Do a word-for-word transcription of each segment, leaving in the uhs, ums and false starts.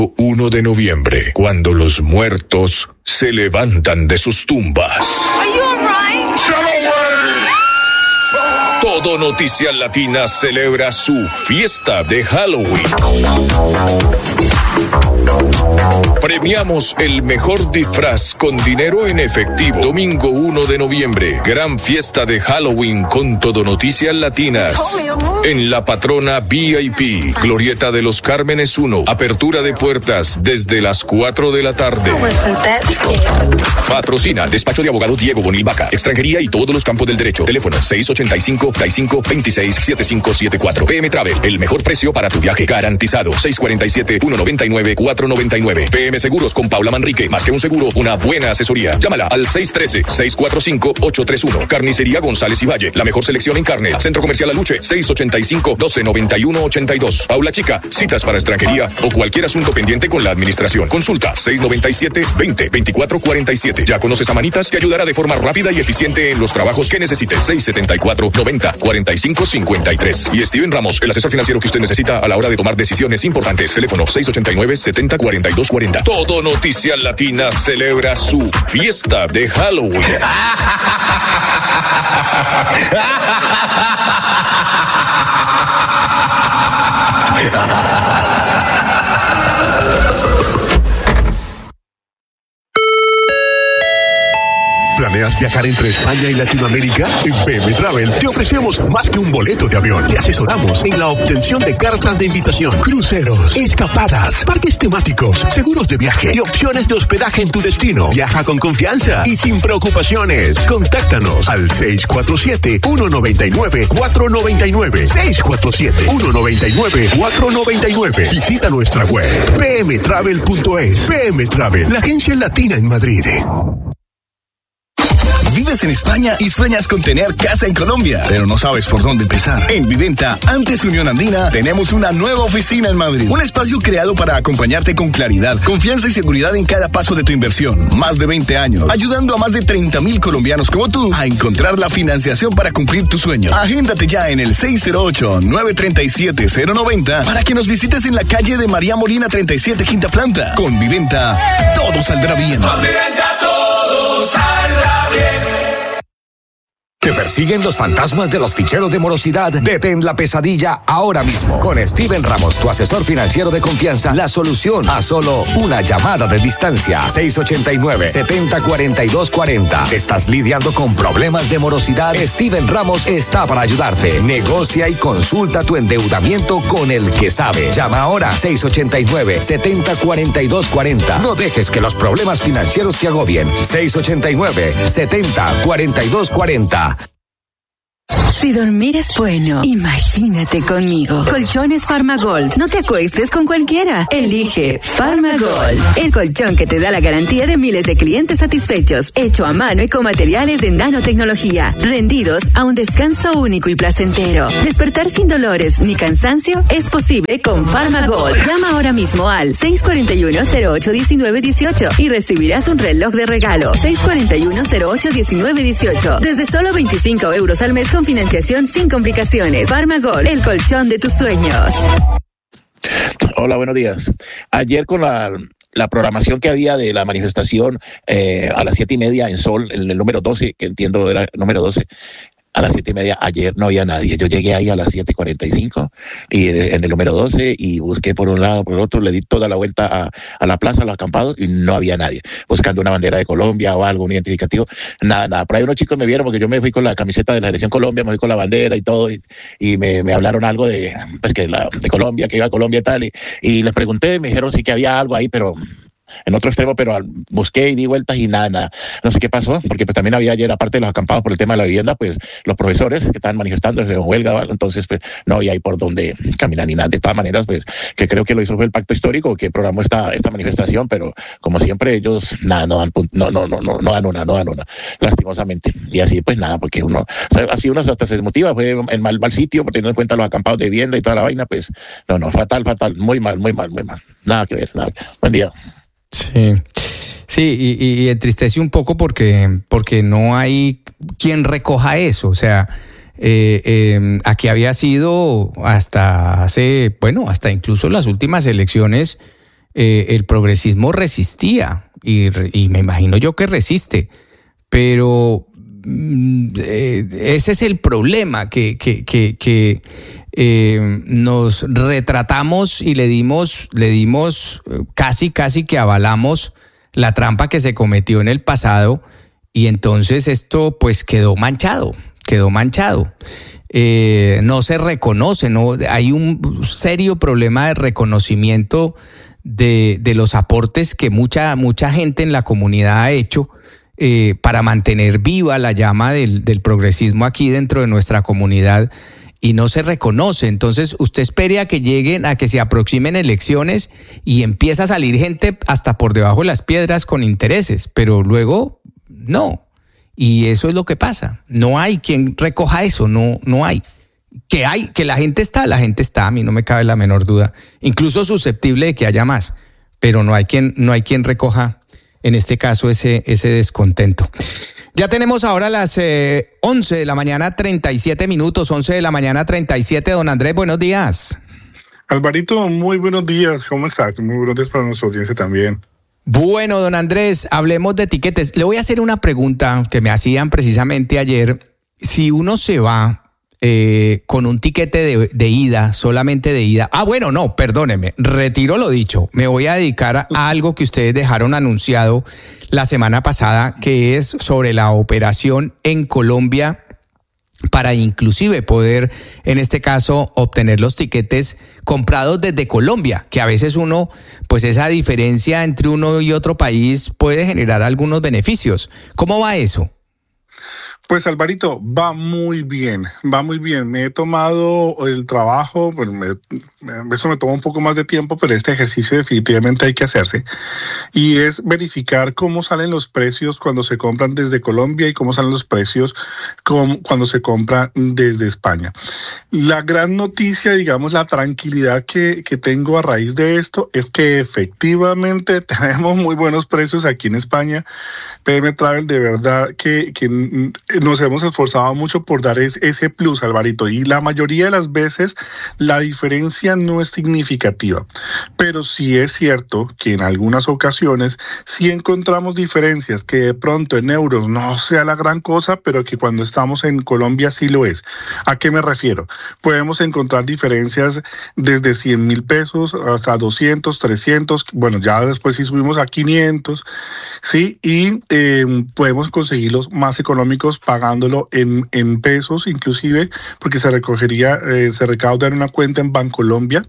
uno de noviembre, cuando los muertos se levantan de sus tumbas. Are you all right? Todo Noticias Latina celebra su fiesta de Halloween. Premiamos el mejor disfraz con dinero en efectivo. Domingo uno de noviembre, gran fiesta de Halloween con Todo Noticias Latinas. En La Patrona V I P, Glorieta de los Cármenes uno. Apertura de puertas desde las cuatro de la tarde. Patrocina Despacho de Abogado Diego Bonil Vaca. Extranjería y todos los campos del derecho. Teléfono seis ochenta y cinco, treinta y cinco, veintiséis, setenta y cinco setenta y cuatro. P M Travel, el mejor precio para tu viaje garantizado. seis cuarenta y siete, ciento noventa y nueve, cuatrocientos noventa y nueve. P M Seguros con Paula Manrique. Más que un seguro, una buena asesoría. Llámala al seis uno tres, seis cuatro cinco, ocho tres uno. Carnicería González y Valle. La mejor selección en carne. Centro Comercial La Luche. seis ochenta y cinco, doce noventa y uno, ochenta y dos. Paula Chica. Citas para extranjería o cualquier asunto pendiente con la administración. Consulta seis noventa y siete, veinte, veinticuatro cuarenta y siete. Ya conoces a Manitas, que ayudará de forma rápida y eficiente en los trabajos que necesites. seis setenta y cuatro, noventa, cuarenta y cinco cincuenta y tres. Y Steven Ramos, el asesor financiero que usted necesita a la hora de tomar decisiones importantes. Teléfono seis ochenta y nueve, setenta, cuarenta y dos cuarenta. Todo Noticias Latinas celebra su fiesta de Halloween. ¿Planeas viajar entre España y Latinoamérica? En P M Travel te ofrecemos más que un boleto de avión. Te asesoramos en la obtención de cartas de invitación, cruceros, escapadas, parques temáticos, seguros de viaje y opciones de hospedaje en tu destino. Viaja con confianza y sin preocupaciones. Contáctanos al seis cuatro siete, uno nueve nueve, cuatro nueve nueve. seis cuatro siete, uno nueve nueve, cuatro nueve nueve. Visita nuestra web p m travel punto es. P M Travel, la agencia latina en Madrid. Vives en España y sueñas con tener casa en Colombia, pero no sabes por dónde empezar. En Viventa, antes Unión Andina, tenemos una nueva oficina en Madrid. Un espacio creado para acompañarte con claridad, confianza y seguridad en cada paso de tu inversión. Más de veinte años, ayudando a más de treinta mil colombianos como tú a encontrar la financiación para cumplir tu sueño. Agéndate ya en el seis cero ocho, nueve tres siete, cero nueve cero para que nos visites en la calle de María Molina treinta y siete, quinta planta. Con Viventa, todo saldrá bien. Con Viventa todo saldrá bien. ¿Te persiguen los fantasmas de los ficheros de morosidad? Detén la pesadilla ahora mismo. Con Steven Ramos, tu asesor financiero de confianza, la solución a solo una llamada de distancia. seis ochenta y nueve, setenta, cuarenta y dos cuarenta. ¿Estás lidiando con problemas de morosidad? Steven Ramos está para ayudarte. Negocia y consulta tu endeudamiento con el que sabe. Llama ahora seis ochenta y nueve, setenta, cuarenta y dos cuarenta. No dejes que los problemas financieros te agobien. seis ochenta y nueve, setenta, cuarenta y dos cuarenta. Si dormir es bueno, imagínate conmigo. Colchones Farmagold. No te acuestes con cualquiera. Elige Farmagold, el colchón que te da la garantía de miles de clientes satisfechos, hecho a mano y con materiales de nanotecnología, rendidos a un descanso único y placentero. Despertar sin dolores ni cansancio es posible con Farmagold. Llama ahora mismo al seis cuatro uno, cero ocho, uno nueve uno ocho y recibirás un reloj de regalo. seis cuatro uno, cero ocho, uno nueve uno ocho. Desde solo veinticinco euros al mes con financiación sin complicaciones. Farmagol, el colchón de tus sueños. Hola, buenos días. Ayer con la, la programación que había de la manifestación eh, a las siete y media en Sol, en el número doce, que entiendo era el número doce, a las siete y media, ayer no había nadie. Yo llegué ahí a las siete cuarenta y cinco y en el número doce y busqué por un lado, por el otro, le di toda la vuelta a, a la plaza, a los acampados y no había nadie. Buscando una bandera de Colombia o algo, un identificativo, nada, nada. Por ahí unos chicos me vieron porque yo me fui con la camiseta de la Selección Colombia, me fui con la bandera y todo y, y me, me hablaron algo de, pues que la, de Colombia, que iba a Colombia y tal. Y, y les pregunté, me dijeron sí que había algo ahí, pero en otro extremo, pero busqué y di vueltas y nada, nada. No sé qué pasó, porque pues también había ayer, aparte de los acampados por el tema de la vivienda, pues los profesores que estaban manifestando en huelga, ¿vale? Entonces pues no había ahí por dónde caminar ni nada. De todas maneras, pues que creo que lo hizo fue el Pacto Histórico que programó esta, esta manifestación, pero como siempre ellos, nada, no dan, no, no, no, no, no dan una, no dan una, lastimosamente. Y así pues nada, porque uno, o sea, así uno hasta se desmotiva, fue en mal, mal sitio, teniendo en cuenta los acampados de vivienda y toda la vaina, pues no, no, fatal, fatal, muy mal, muy mal, muy mal. Nada que ver, nada. Buen día. Sí, sí, y, y entristece un poco porque, porque no hay quien recoja eso. O sea, eh, eh, aquí había sido hasta hace, bueno, hasta incluso las últimas elecciones, eh, el progresismo resistía y, y me imagino yo que resiste, pero eh, ese es el problema, que, que, que, que eh, nos retratamos y le dimos, le dimos casi, casi que avalamos la trampa que se cometió en el pasado y entonces esto pues quedó manchado, quedó manchado. Eh, no se reconoce, no hay un serio problema de reconocimiento de, de los aportes que mucha, mucha gente en la comunidad ha hecho eh, para mantener viva la llama del, del progresismo aquí dentro de nuestra comunidad y no se reconoce. Entonces usted espere a que lleguen, a que se aproximen elecciones y empieza a salir gente hasta por debajo de las piedras con intereses, pero luego no. Y eso es lo que pasa. No hay quien recoja eso, no, no hay. Que hay, que la gente está, la gente está, a mí no me cabe la menor duda. Incluso susceptible de que haya más, pero no hay quien, no hay quien recoja, en este caso, ese, ese descontento. Ya tenemos ahora las eh, once de la mañana, treinta y siete minutos, once de la mañana, treinta y siete. Don Andrés, buenos días. Alvarito, muy buenos días. ¿Cómo estás? Muy buenos días para nuestra audiencia también. Bueno, don Andrés, hablemos de tiquetes. Le voy a hacer una pregunta que me hacían precisamente ayer. Si uno se va eh, con un tiquete de, de ida, solamente de ida. Ah, bueno, no, perdóneme, retiro lo dicho. Me voy a dedicar a, a algo que ustedes dejaron anunciado la semana pasada, que es sobre la operación en Colombia para inclusive poder, en este caso, obtener los tiquetes comprados desde Colombia, que a veces uno, pues esa diferencia entre uno y otro país puede generar algunos beneficios. ¿Cómo va eso? Pues Alvarito, va muy bien, va muy bien. Me he tomado el trabajo, bueno, me, eso me toma un poco más de tiempo, pero este ejercicio definitivamente hay que hacerse. Y es verificar cómo salen los precios cuando se compran desde Colombia y cómo salen los precios cuando se compra desde España. La gran noticia, digamos, la tranquilidad que, que tengo a raíz de esto es que efectivamente tenemos muy buenos precios aquí en España. P M Travel, de verdad que, que nos hemos esforzado mucho por dar es, ese plus, Alvarito, y la mayoría de las veces la diferencia no es significativa, pero sí es cierto que en algunas ocasiones sí encontramos diferencias que de pronto en euros no sea la gran cosa, pero que cuando estamos en Colombia sí lo es. ¿A qué me refiero? Podemos encontrar diferencias desde cien mil pesos hasta doscientos, trescientos, bueno, ya después sí subimos a quinientos, ¿sí? Y eh, podemos conseguirlos más económicos pagándolo en, en pesos, inclusive, porque se recogería, eh, se recauda en una cuenta en Bancolombia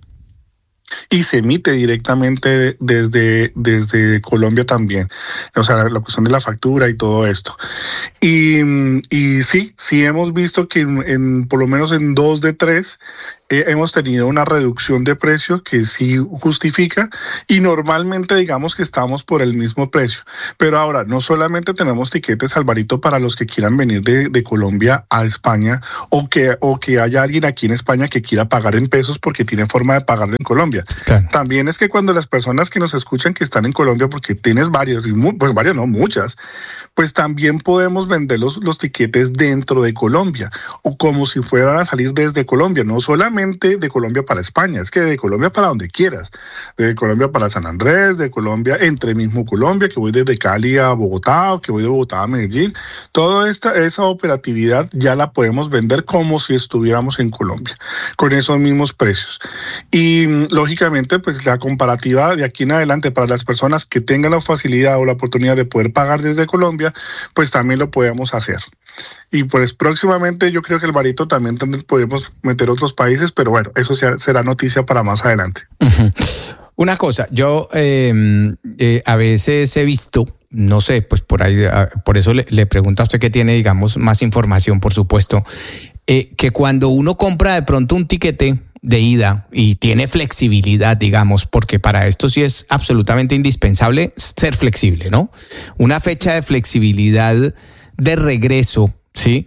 y se emite directamente desde, desde Colombia también. O sea, la cuestión de la factura y todo esto. Y, y sí, sí hemos visto que en, en, por lo menos en dos de tres eh, hemos tenido una reducción de precio que sí justifica y normalmente digamos que estamos por el mismo precio. Pero ahora, no solamente tenemos tiquetes, Alvarito, para los que quieran venir de, de Colombia a España o que, o que haya alguien aquí en España que quiera pagar en pesos porque tiene forma de pagarlo en Colombia. Claro. También es que cuando las personas que nos escuchan que están en Colombia, porque tienes varios, pues varios, no muchas, pues también podemos vender los, los tiquetes dentro de Colombia o como si fueran a salir desde Colombia, no solamente de Colombia para España, es que de Colombia para donde quieras, de Colombia para San Andrés, de Colombia, entre mismo Colombia, que voy desde Cali a Bogotá o que voy de Bogotá a Medellín, toda esta, esa operatividad ya la podemos vender como si estuviéramos en Colombia, con esos mismos precios. Y lógicamente, pues la comparativa de aquí en adelante para las personas que tengan la facilidad o la oportunidad de poder pagar desde Colombia, pues también lo podemos hacer. Y pues próximamente yo creo que Alvarito también podemos meter otros países, pero bueno, eso será noticia para más adelante. Uh-huh. Una cosa, yo eh, eh, a veces he visto, no sé, pues por ahí, por eso le, le pregunto a usted que tiene, digamos, más información, por supuesto, eh, que cuando uno compra de pronto un tiquete de ida y tiene flexibilidad, digamos, porque para esto sí es absolutamente indispensable ser flexible, ¿no? Una fecha de flexibilidad de regreso, ¿sí?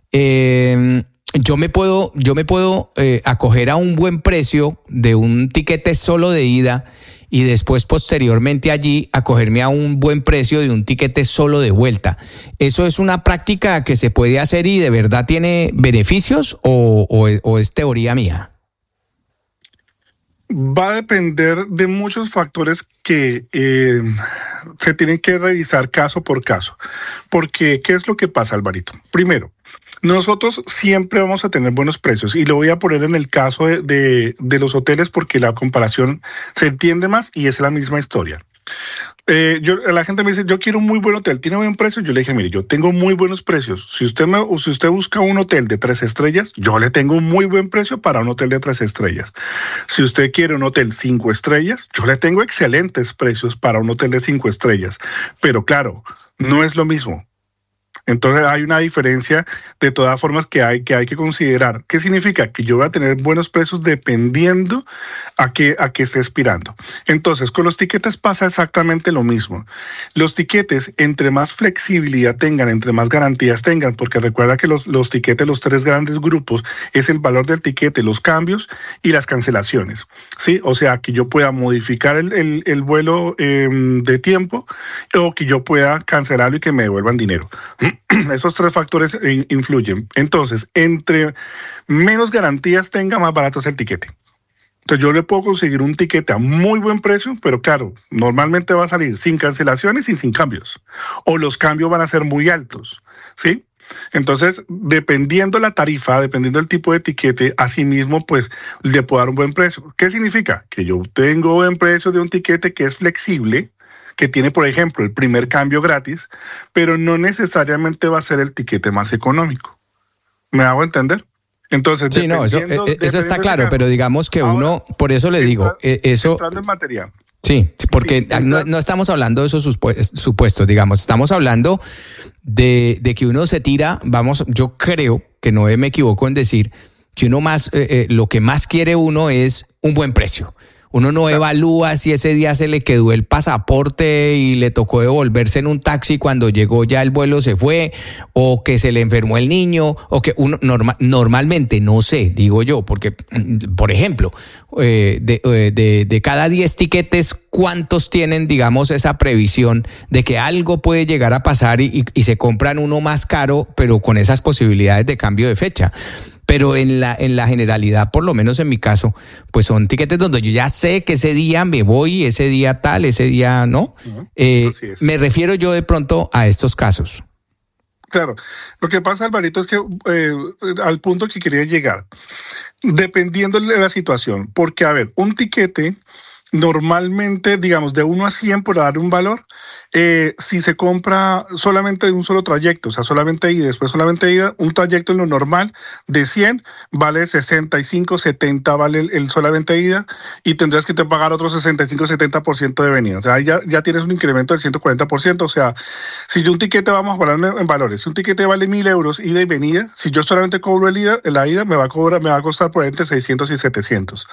Eh, yo me puedo, yo me puedo eh, acoger a un buen precio de un tiquete solo de ida y después posteriormente allí acogerme a un buen precio de un tiquete solo de vuelta. ¿Eso es una práctica que se puede hacer y de verdad tiene beneficios o, o, o es teoría mía? Va a depender de muchos factores que eh, se tienen que revisar caso por caso. Porque, ¿qué es lo que pasa, Alvarito? Primero, nosotros siempre vamos a tener buenos precios y lo voy a poner en el caso de, de, de los hoteles porque la comparación se entiende más y es la misma historia. Eh, yo, la gente me dice, yo quiero un muy buen hotel, ¿tiene buen precio? Yo le dije, mire, yo tengo muy buenos precios. Si usted, me, si usted busca un hotel de tres estrellas, yo le tengo un muy buen precio para un hotel de tres estrellas. Si usted quiere un hotel cinco estrellas, yo le tengo excelentes precios para un hotel de cinco estrellas. Pero claro, no es lo mismo. Entonces hay una diferencia de todas formas que hay que, hay que considerar. ¿Qué significa? Que yo voy a tener buenos precios dependiendo a qué, a qué esté aspirando. Entonces, con los tiquetes pasa exactamente lo mismo. Los tiquetes, entre más flexibilidad tengan, entre más garantías tengan, porque recuerda que los, los tiquetes, los tres grandes grupos, es el valor del tiquete, los cambios y las cancelaciones. ¿Sí? O sea, que yo pueda modificar el, el, el vuelo eh, de tiempo o que yo pueda cancelarlo y que me devuelvan dinero. Esos tres factores influyen. Entonces, entre menos garantías tenga, más barato es el tiquete. Entonces, yo le puedo conseguir un tiquete a muy buen precio, pero claro, normalmente va a salir sin cancelaciones y sin cambios. O los cambios van a ser muy altos, ¿sí? Entonces, dependiendo la tarifa, dependiendo del tipo de tiquete, asimismo, pues, le puedo dar un buen precio. ¿Qué significa? Que yo tengo buen precio de un tiquete que es flexible, que tiene, por ejemplo, el primer cambio gratis, pero no necesariamente va a ser el tiquete más económico. ¿Me hago entender? Entonces, sí, no, eso, eso está claro, pero digamos que ahora, uno, por eso le digo, entra, eso... Entrando en materia. Sí, porque sí, no, no estamos hablando de esos supuestos, digamos, estamos hablando de, de que uno se tira, vamos, yo creo que no me equivoco en decir que uno más, eh, eh, lo que más quiere uno es un buen precio. Uno no evalúa si ese día se le quedó el pasaporte y le tocó devolverse en un taxi cuando llegó ya el vuelo se fue, o que se le enfermó el niño, o que uno norma, normalmente, no sé, digo yo, porque, por ejemplo, eh, de, de, de cada diez tiquetes, ¿cuántos tienen, digamos, esa previsión de que algo puede llegar a pasar y, y, y se compran uno más caro, pero con esas posibilidades de cambio de fecha? Pero en la, en la generalidad, por lo menos en mi caso, pues son tiquetes donde yo ya sé que ese día me voy, ese día tal, ese día no. Uh-huh. Eh, me refiero yo de pronto a estos casos. Claro, lo que pasa, Alvarito, es que eh, al punto que quería llegar, dependiendo de la situación, porque a ver, un tiquete normalmente, digamos, de uno a cien por dar un valor, eh, si se compra solamente de un solo trayecto, o sea, solamente ida y después solamente ida, un trayecto en lo normal de cien vale sesenta y cinco, setenta vale el, el solamente ida y tendrías que te pagar otro sesenta y cinco, setenta por ciento de venida. O sea, ahí ya, ya tienes un incremento del ciento cuarenta por ciento. O sea, si yo un tiquete, vamos a hablar en valores, si un tiquete vale mil euros ida y venida, si yo solamente cobro el ida, la ida me va a cobrar, me va a costar por entre seiscientos y setecientos.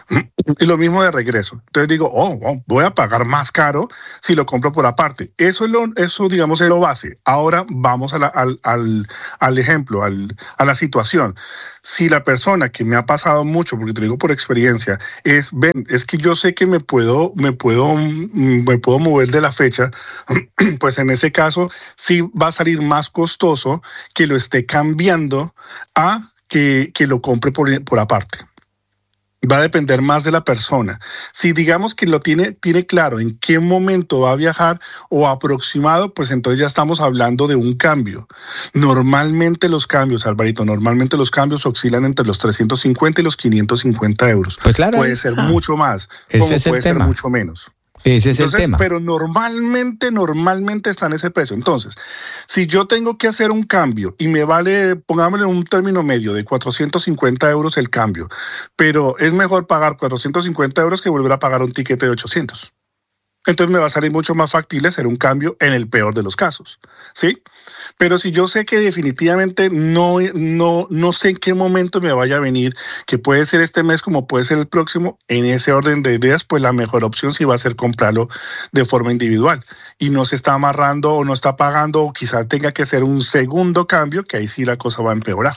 Y lo mismo de regreso. Entonces digo, oh, oh, voy a pagar más caro si lo compro por aparte. Eso, es lo, eso digamos, es lo base. Ahora vamos a la, al, al, al ejemplo, al, a la situación. Si la persona que me ha pasado mucho, porque te digo por experiencia, es, ven, es que yo sé que me puedo, me puedo, me puedo mover de la fecha, pues en ese caso sí va a salir más costoso que lo esté cambiando a que, que lo compre por, por aparte. Va a depender más de la persona. Si digamos que lo tiene, tiene claro en qué momento va a viajar o aproximado, pues entonces ya estamos hablando de un cambio. Normalmente los cambios, Alvarito, normalmente los cambios oscilan entre los trescientos cincuenta y los quinientos cincuenta euros. Pues claro, puede ser ah, mucho más, como es puede ser tema. mucho menos. Ese es Entonces, el tema. Pero normalmente, normalmente está en ese precio. Entonces, si yo tengo que hacer un cambio y me vale, pongámosle un término medio de cuatrocientos cincuenta euros el cambio, pero es mejor pagar cuatrocientos cincuenta euros que volver a pagar un tiquete de ochocientos. Entonces me va a salir mucho más factible hacer un cambio en el peor de los casos, ¿sí? Pero si yo sé que definitivamente no, no, no sé en qué momento me vaya a venir, que puede ser este mes como puede ser el próximo, en ese orden de ideas, pues la mejor opción sí va a ser comprarlo de forma individual y no se está amarrando o no está pagando o quizás tenga que hacer un segundo cambio, que ahí sí la cosa va a empeorar.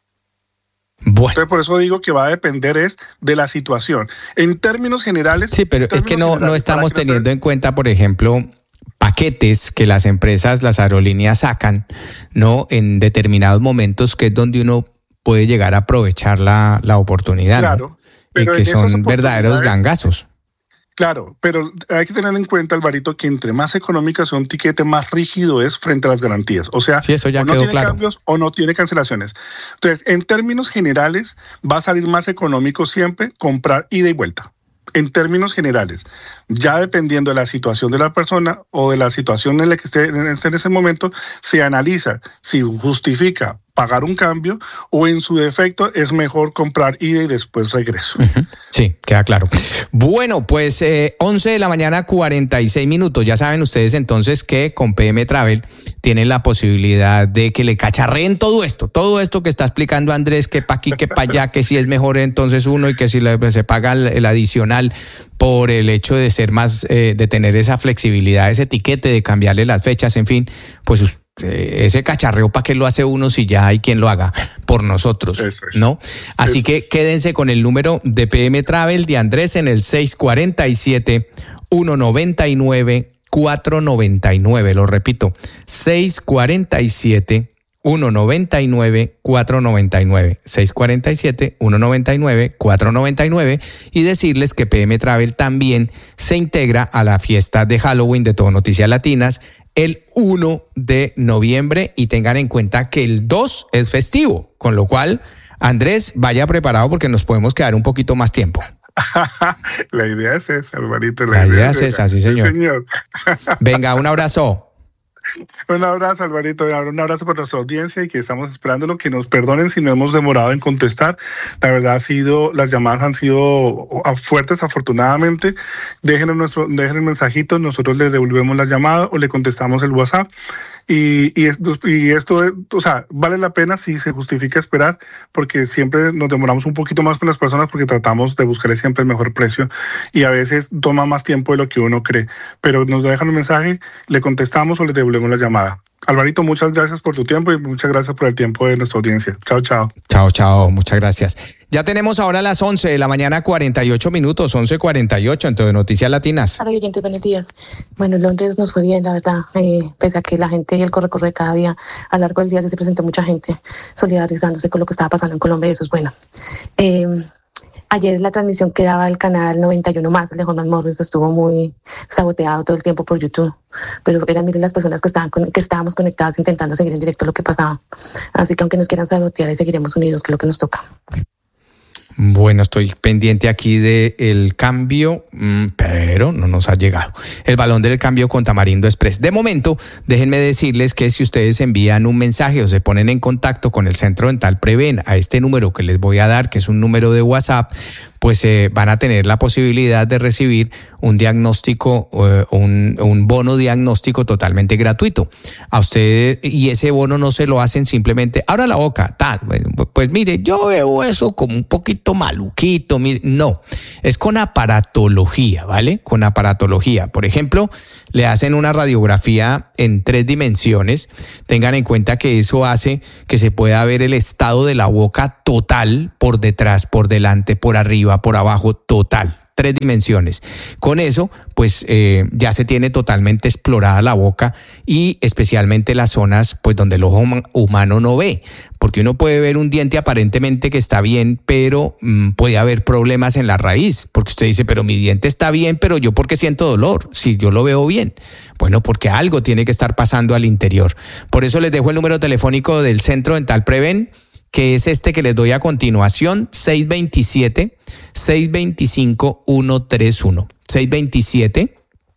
Bueno. Entonces, por eso digo que va a depender es de la situación. En términos generales... Sí, pero es que no, no estamos teniendo en cuenta, por ejemplo, paquetes que las empresas, las aerolíneas sacan, ¿no? En determinados momentos, que es donde uno puede llegar a aprovechar la, la oportunidad. Claro. ¿no? eh, que son verdaderos gangazos. Claro, pero hay que tener en cuenta, Alvarito, que entre más económica sea un tiquete, más rígido es frente a las garantías. O sea, sí, eso ya o no quedó tiene claro. cambios o no tiene cancelaciones. Entonces, en términos generales, va a salir más económico siempre comprar ida y vuelta. En términos generales, ya dependiendo de la situación de la persona o de la situación en la que esté en ese momento, se analiza si justifica pagar un cambio o en su defecto es mejor comprar ida y después regreso. Uh-huh. Sí, queda claro. Bueno, pues eh, once de la mañana, cuarenta y seis minutos. Ya saben ustedes entonces que con P M Travel tienen la posibilidad de que le cacharreen todo esto, todo esto que está explicando Andrés, que pa' aquí, que pa' allá, que si es mejor entonces uno y que si le, se paga el, el adicional por el hecho de ser más, eh, de tener esa flexibilidad, ese etiquete de cambiarle las fechas, en fin, pues eh, ese cacharreo, ¿para qué lo hace uno si ya hay quien lo haga por nosotros? Eso es. ¿No? Así Eso que es. Quédense con el número de P M Travel de Andrés en el seis cuatro siete, uno nueve nueve, cuatro nueve nueve. Lo repito, seis cuatro siete, uno nueve nueve, cuatro nueve nueve. seis cuatro siete, uno nueve nueve, cuatro nueve nueve. Y decirles que P M Travel también se integra a la fiesta de Halloween de Todo Noticias Latinas el uno de noviembre, y tengan en cuenta que el dos es festivo, con lo cual, Andrés, vaya preparado porque nos podemos quedar un poquito más tiempo. La idea es esa, Alvarito. La, la idea, idea es esa, sí, señor. Sí, señor. Venga, un abrazo. Un abrazo, Alvarito, un abrazo para nuestra audiencia y que estamos esperándolo, que nos perdonen si no hemos demorado en contestar. La verdad ha sido, las llamadas han sido fuertes, afortunadamente. Dejen, nuestro, dejen el mensajito, nosotros les devolvemos la llamada o le contestamos el WhatsApp. Y, y, esto, y esto, o sea, vale la pena si se justifica esperar, porque siempre nos demoramos un poquito más con las personas porque tratamos de buscarle siempre el mejor precio y a veces toma más tiempo de lo que uno cree. Pero nos dejan un mensaje, le contestamos o le devolvemos la llamada. Alvarito, muchas gracias por tu tiempo y muchas gracias por el tiempo de nuestra audiencia. Chao, chao. Chao, chao. Muchas gracias. Ya tenemos ahora las once de la mañana, cuarenta y ocho minutos, once cuarenta y ocho en Todo Noticias Latinas. Hola, oyentes, buenos días. Bueno, en Londres nos fue bien, la verdad. Eh, pese a que la gente y el corre-corre de cada día, a lo largo del día se presentó mucha gente solidarizándose con lo que estaba pasando en Colombia y eso es bueno. Eh, Ayer la transmisión que daba el canal noventa y uno más, el de Jonas Morris, estuvo muy saboteado todo el tiempo por YouTube. Pero eran miren las personas que, estaban con, que estábamos conectadas intentando seguir en directo lo que pasaba. Así que aunque nos quieran sabotear, ahí seguiremos unidos, que es lo que nos toca. Bueno, estoy pendiente aquí del cambio, pero no nos ha llegado el balón del cambio con Tamarindo Express. De momento, déjenme decirles que si ustedes envían un mensaje o se ponen en contacto con el Centro Dental Preven a este número que les voy a dar, que es un número de WhatsApp, pues eh, van a tener la posibilidad de recibir un diagnóstico, eh, un, un bono diagnóstico totalmente gratuito. A ustedes, y ese bono no se lo hacen simplemente, abra la boca, tal, pues, pues mire, yo veo eso como un poquito maluquito, mire, no, es con aparatología, ¿vale? Con aparatología. Por ejemplo, le hacen una radiografía en tres dimensiones. Tengan en cuenta que eso hace que se pueda ver el estado de la boca total, por detrás, por delante, por arriba, por abajo, total. Tres dimensiones. Con eso, pues eh, ya se tiene totalmente explorada la boca y especialmente las zonas pues donde el ojo humano no ve, porque uno puede ver un diente aparentemente que está bien, pero mmm, puede haber problemas en la raíz, porque usted dice, pero mi diente está bien, pero yo ¿por qué siento dolor? Si yo lo veo bien. Bueno, porque algo tiene que estar pasando al interior. Por eso les dejo el número telefónico del Centro Dental Preven, que es este que les doy a continuación, seis dos siete, seis dos cinco, uno tres uno. seis dos siete,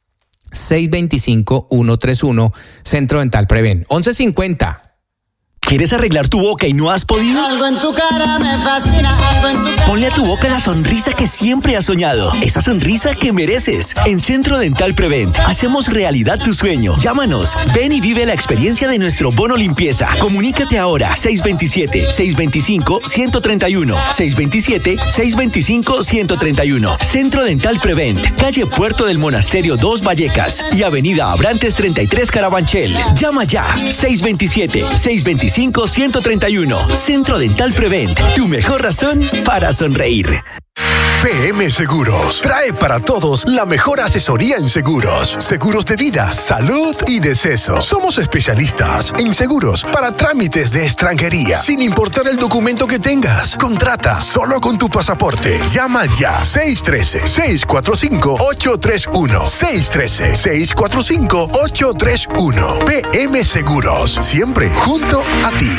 seis dos cinco, uno tres uno, Centro Dental Preven. once cincuenta. ¿Quieres arreglar tu boca y no has podido? Algo en tu cara me fascina, algo en tu cara. Ponle a tu boca la sonrisa que siempre has soñado, esa sonrisa que mereces. En Centro Dental Prevent hacemos realidad tu sueño. Llámanos, ven y vive la experiencia de nuestro bono limpieza. Comunícate ahora, seis dos siete, seis dos cinco, uno tres uno, seis dos siete, seis dos cinco, uno tres uno. Centro Dental Prevent, calle Puerto del Monasterio dos Vallecas y avenida Abrantes treinta y tres Carabanchel. Llama ya, seis dos siete, seis dos cinco, uno tres uno. Centro Dental Prevent, tu mejor razón para sonreír. P M Seguros trae para todos la mejor asesoría en seguros, seguros de vida, salud y deceso. Somos especialistas en seguros para trámites de extranjería, sin importar el documento que tengas. Contrata solo con tu pasaporte. Llama ya seis uno tres, seis cuatro cinco, ocho tres uno, seis uno tres, seis cuatro cinco, ocho tres uno. P M Seguros, siempre junto a ti.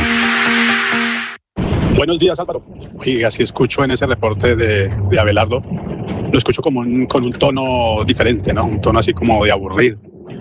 Buenos días, Álvaro. Oiga, si escucho en ese reporte de, de Abelardo, lo escucho como un, con un tono diferente, ¿no? Un tono así como de aburrido.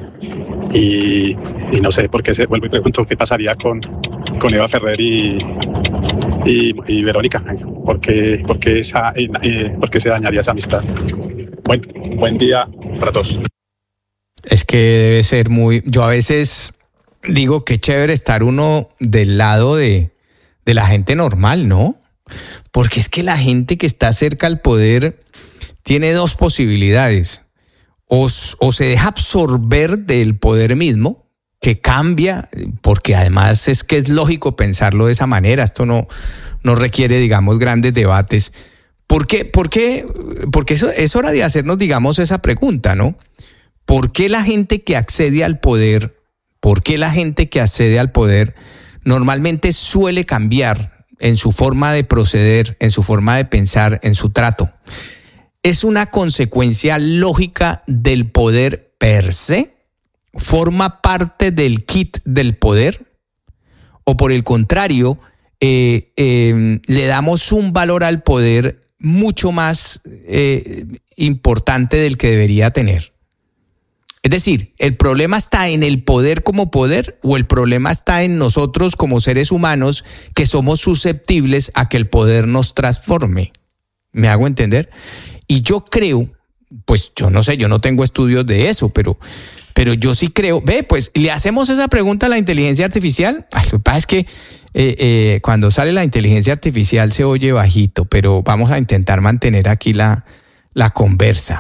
Y, y no sé por qué se vuelvo y pregunto qué pasaría con, con Eva Ferrer y, y, y Verónica. ¿Por qué, por, qué esa, eh, ¿Por qué se dañaría esa amistad? Bueno, buen día para todos. Es que debe ser muy... Yo a veces digo que chévere estar uno del lado de... de la gente normal, ¿no? Porque es que la gente que está cerca al poder tiene dos posibilidades. O, o se deja absorber del poder mismo, que cambia, porque además es que es lógico pensarlo de esa manera. Esto no, no requiere, digamos, grandes debates. ¿Por qué? ¿Por qué? Porque eso, es hora de hacernos, digamos, esa pregunta, ¿no? ¿Por qué la gente que accede al poder, por qué la gente que accede al poder normalmente suele cambiar en su forma de proceder, en su forma de pensar, en su trato? ¿Es una consecuencia lógica del poder per se? ¿Forma parte del kit del poder? ¿O por el contrario, eh, eh, le damos un valor al poder mucho más eh, importante del que debería tener? Es decir, ¿el problema está en el poder como poder o el problema está en nosotros como seres humanos que somos susceptibles a que el poder nos transforme? ¿Me hago entender? Y yo creo, pues yo no sé, yo no tengo estudios de eso, pero, pero yo sí creo, ve, pues le hacemos esa pregunta a la inteligencia artificial. Ay, lo que pasa es que eh, eh, cuando sale la inteligencia artificial se oye bajito, pero vamos a intentar mantener aquí la, la conversa.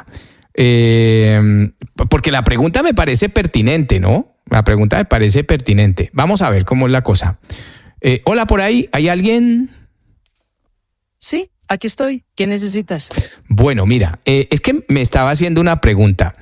Eh, porque la pregunta me parece pertinente, ¿no? La pregunta me parece pertinente. Vamos a ver cómo es la cosa. Eh, hola, por ahí, ¿hay alguien? Sí, aquí estoy. ¿Qué necesitas? Bueno, mira, eh, es que me estaba haciendo una pregunta.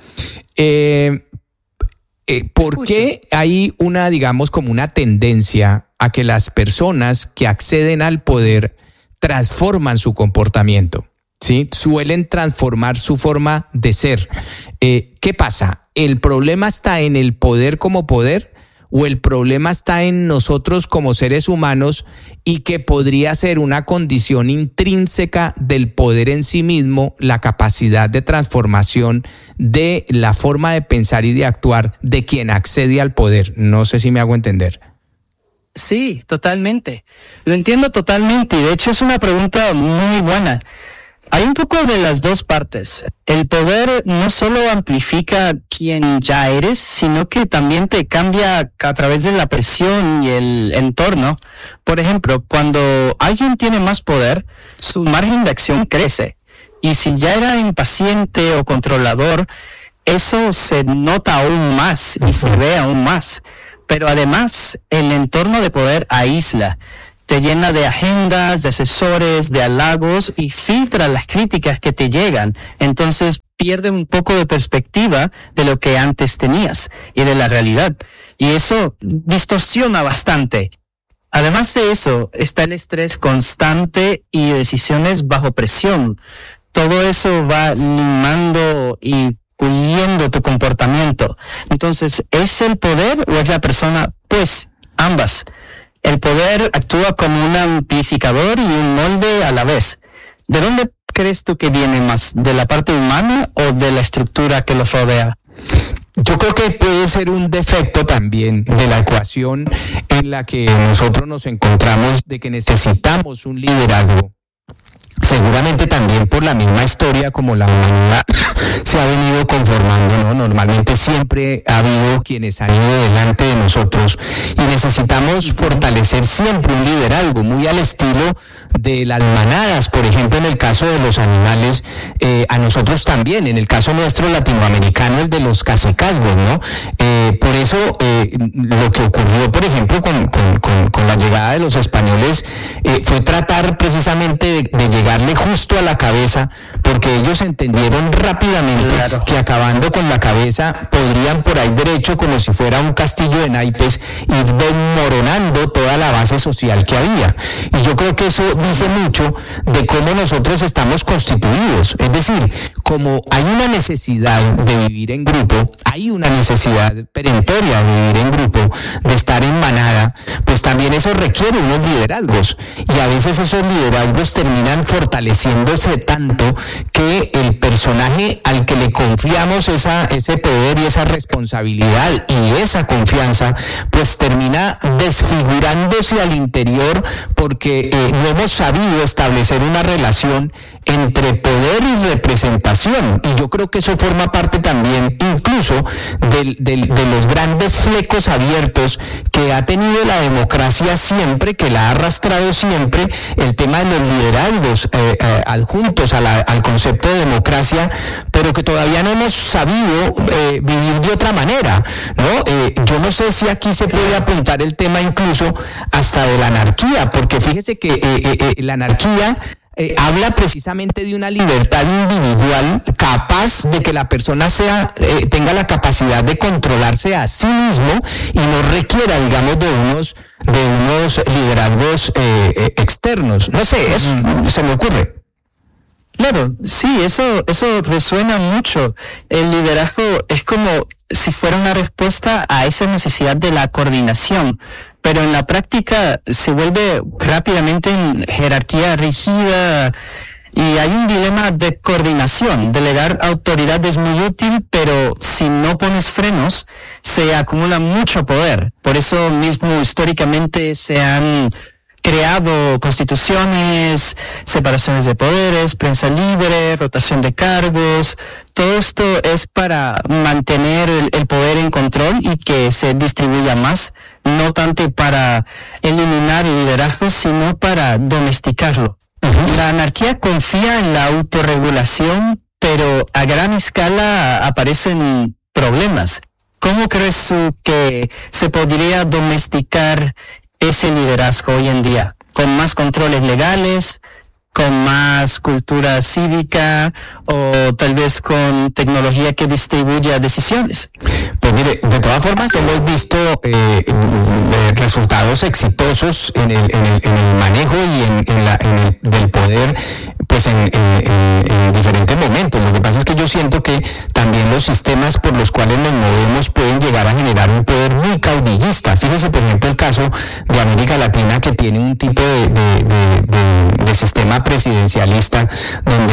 Eh, eh, ¿Por qué hay una, digamos, como una tendencia a que las personas que acceden al poder transforman su comportamiento? ¿Sí? Suelen transformar su forma de ser. Eh, ¿Qué pasa? ¿El problema está en el poder como poder o el problema está en nosotros como seres humanos y que podría ser una condición intrínseca del poder en sí mismo, la capacidad de transformación de la forma de pensar y de actuar de quien accede al poder? No sé si me hago entender. Sí, totalmente. Lo entiendo totalmente y de hecho es una pregunta muy buena. Hay un poco de las dos partes. El poder no solo amplifica quién ya eres, sino que también te cambia a través de la presión y el entorno. Por ejemplo, cuando alguien tiene más poder, su margen de acción crece. Y si ya era impaciente o controlador, eso se nota aún más y se ve aún más. Pero además, el entorno de poder aísla. Te llena de agendas, de asesores, de halagos y filtra las críticas que te llegan. Entonces pierde un poco de perspectiva de lo que antes tenías y de la realidad. Y eso distorsiona bastante. Además de eso, está el estrés constante y decisiones bajo presión. Todo eso va limando y puliendo tu comportamiento. Entonces, ¿es el poder o es la persona? Pues ambas. El poder actúa como un amplificador y un molde a la vez. ¿De dónde crees tú que viene más? ¿De la parte humana o de la estructura que los rodea? Yo creo que puede ser un defecto también de la ecuación en la que nosotros nos encontramos, de que necesitamos un liderazgo. Seguramente también por la misma historia como la humanidad se ha venido conformando, ¿no? Normalmente siempre ha habido quienes han ido delante de nosotros y necesitamos fortalecer siempre un liderazgo muy al estilo de las manadas, por ejemplo, en el caso de los animales, eh, a nosotros también, en el caso nuestro latinoamericano, el de los cacicazgos, ¿no? Eh, Eh, por eso eh, lo que ocurrió, por ejemplo, con, con, con, con la llegada de los españoles eh, fue tratar precisamente de, de llegarle justo a la cabeza, porque ellos entendieron rápidamente claro. que acabando con la cabeza podrían por ahí derecho, como si fuera un castillo de naipes, ir desmoronando toda la base social que había. Y yo creo que eso dice mucho de cómo nosotros estamos constituidos. Es decir, como hay una necesidad de vivir en grupo, hay una necesidad perentoria de vivir en grupo, de estar en manada, pues también eso requiere unos liderazgos. Y a veces esos liderazgos terminan fortaleciéndose tanto que el personaje al que le confiamos esa, ese poder y esa responsabilidad y esa confianza, pues termina desfigurándose al interior porque eh, no hemos sabido establecer una relación entre poder y representación. Y yo creo que eso forma parte también incluso del, del, de los grandes flecos abiertos que ha tenido la democracia siempre, que la ha arrastrado siempre, el tema de los liderazgos eh, eh, adjuntos a la, al concepto de democracia, pero que todavía no hemos sabido eh, vivir de otra manera, ¿no? Eh, yo no sé si aquí se puede apuntar el tema incluso hasta de la anarquía, porque fíjese que eh, eh, eh, la anarquía Eh, habla precisamente de una libertad individual capaz de que la persona sea eh, tenga la capacidad de controlarse a sí mismo y no requiera, digamos, de unos de unos liderazgos eh, eh, externos. No sé, eso mm. se me ocurre. Claro, sí, eso, eso resuena mucho. El liderazgo es como si fuera una respuesta a esa necesidad de la coordinación, pero en la práctica se vuelve rápidamente en jerarquía rígida y hay un dilema de coordinación. Delegar autoridad es muy útil, pero si no pones frenos, se acumula mucho poder. Por eso mismo históricamente se han creado constituciones, separaciones de poderes, prensa libre, rotación de cargos. Todo esto es para mantener el, el poder en control y que se distribuya más, no tanto para eliminar el liderazgo, sino para domesticarlo. Uh-huh. La anarquía confía en la autorregulación, pero a gran escala aparecen problemas. ¿Cómo crees tú que se podría domesticar ese liderazgo hoy en día? ¿Con más controles legales? ¿Con más cultura cívica? ¿O tal vez con tecnología que distribuya decisiones? Pues mire, de todas formas hemos visto eh, resultados exitosos en el, en el, en el manejo y en, en, la, en el del poder, pues en, en, en, en diferentes momentos. Lo que pasa es que yo siento que también los sistemas por los cuales nos movemos pueden llegar a generar un poder muy caudillista. Fíjese, por ejemplo, el caso de América Latina, que tiene un tipo de, de, de, de, de sistema presidencialista donde